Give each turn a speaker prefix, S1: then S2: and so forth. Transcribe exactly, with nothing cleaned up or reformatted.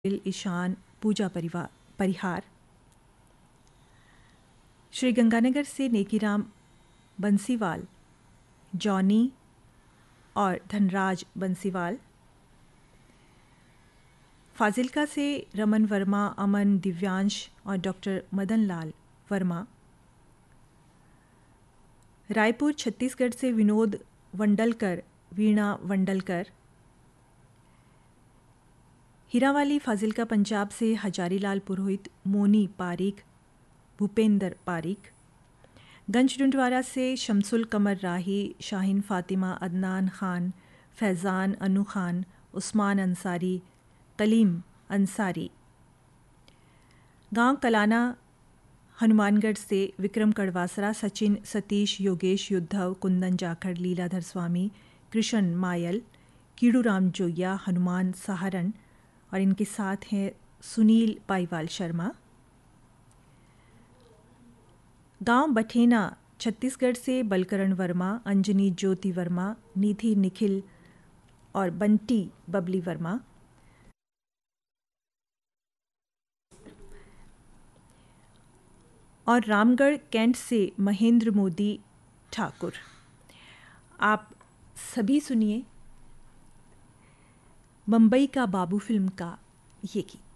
S1: ईशान पूजा परिवार परिहार। श्री गंगानगर से नेकीराम बंसीवाल, जॉनी और धनराज बंसीवाल। फाजिल्का से रमन वर्मा, अमन, दिव्यांश और डॉक्टर मदन लाल वर्मा। रायपुर छत्तीसगढ़ से विनोद वंडलकर, वीणा वंडलकर। हीरावाली फाजिल्का पंजाब से हजारीलाल पुरोहित, मोनी पारिक, भूपेंद्र पारिक। गंज डुंडवारा से शमसुल कमर राही, शाहीन फातिमा, अदनान खान, फैज़ान अनु खान, उस्मान अंसारी, कलीम अंसारी। गांव कलाना हनुमानगढ़ से विक्रम कड़वासरा, सचिन, सतीश, योगेश, युद्धव, कुंदन जाखड़, लीलाधर स्वामी, कृष्ण मायल, कीड़ूराम जोया, हनुमान सहारण और इनके साथ हैं सुनील पाईवाल शर्मा। गांव बठेना छत्तीसगढ़ से बलकरण वर्मा, अंजनी ज्योति वर्मा, निधि निखिल और बंटी बबली वर्मा। और रामगढ़ कैंट से महेंद्र मोदी ठाकुर। आप सभी सुनिए मुंबई का बाबू फिल्म का ये गीत।